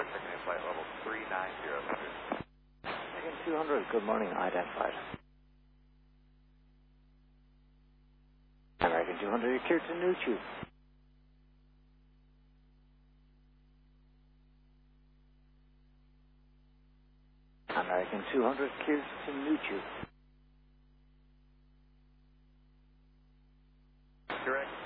taking flight level 390. American 200, good morning, identified. American 200, you're cleared to Nuchu. American 200, cleared to Nuchu. Correct.